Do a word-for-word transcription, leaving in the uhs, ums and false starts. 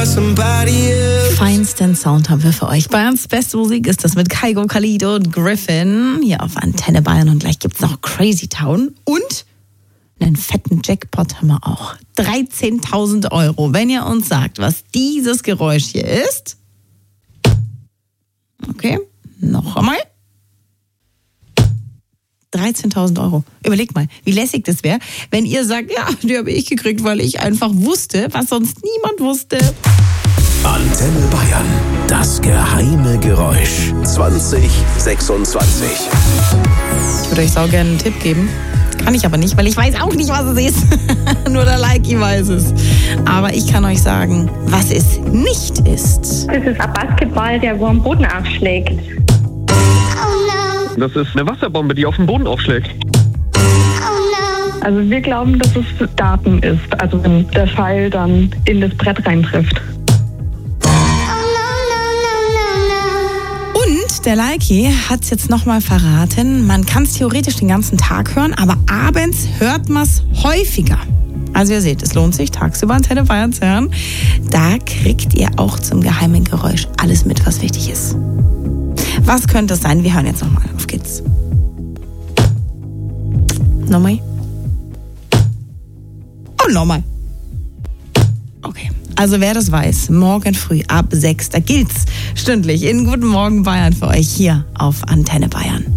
Feinsten Sound haben wir für euch. Bayerns beste Musik ist das mit Kygo, Kalido und Griffin hier auf Antenne Bayern. Und gleich gibt's noch Crazy Town und einen fetten Jackpot haben wir auch. dreizehntausend Euro. Wenn ihr uns sagt, was dieses Geräusch hier ist. Okay, noch einmal. dreizehntausend Euro. Überlegt mal, wie lässig das wäre, wenn ihr sagt, ja, die habe ich gekriegt, weil ich einfach wusste, was sonst niemand wusste. Antenne Bayern, das geheime Geräusch zwanzig sechsundzwanzig. Ich würde euch sau gerne einen Tipp geben. Kann ich aber nicht, weil ich weiß auch nicht, was es ist. Nur der Likey weiß es. Aber ich kann euch sagen, was es nicht ist. Das ist ein Basketball, der wo am Boden aufschlägt. Das ist eine Wasserbombe, die auf den Boden aufschlägt. Also wir glauben, dass es Daten ist. Also wenn der Pfeil dann in das Brett reintrifft. Und der Likey hat es jetzt nochmal verraten. Man kann es theoretisch den ganzen Tag hören, aber abends hört man es häufiger. Also ihr seht, es lohnt sich, tagsüber Antenne Bayern zu hören. Da kriegt ihr auch zum geheimen Geräusch alles mit, was wichtig ist. Was könnte es sein? Wir hören jetzt nochmal. Auf geht's. Nochmal. Und nochmal. Okay. Also wer das weiß, morgen früh ab sechs, da gilt's stündlich in Guten Morgen Bayern für euch hier auf Antenne Bayern.